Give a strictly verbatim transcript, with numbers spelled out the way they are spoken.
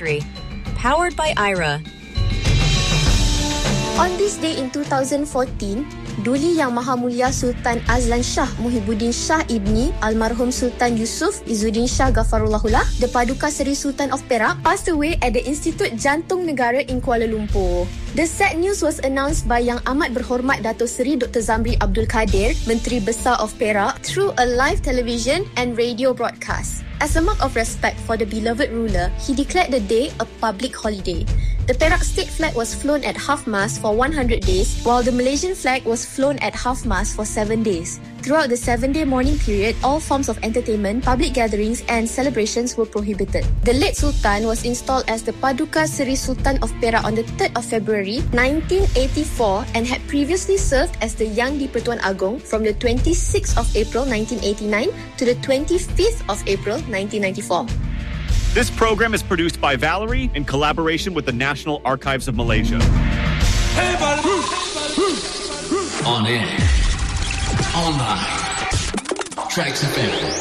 anniversary. Powered by Aira. On this day in two thousand fourteen, Duli Yang Maha Mulia Sultan Azlan Shah Muhyiddin Shah Ibni Almarhum Sultan Yusuf Izzuddin Shah Ghafarullahullah, the Paduka Seri Sultan of Perak, passed away at the Institut Jantung Negara in Kuala Lumpur. The sad news was announced by Yang Amat Berhormat Dato Seri Doktor Zamri Abdul Kadir, Menteri Besar of Perak, through a live television and radio broadcast. As a mark of respect for the beloved ruler, he declared the day a public holiday. The Perak state flag was flown at half-mast for one hundred days, while the Malaysian flag was flown at half-mast for seven days. Throughout the seven-day mourning period, all forms of entertainment, public gatherings and celebrations were prohibited. The late Sultan was installed as the Paduka Seri Sultan of Perak on the third of February nineteen eighty-four and had previously served as the Yang di-Pertuan Agong from the twenty-sixth of April nineteen eighty-nine to the twenty-fifth of April nineteen ninety-four. This program is produced by Valerie in collaboration with the National Archives of Malaysia. Hey, buddy. On air. Online. Tracks F M.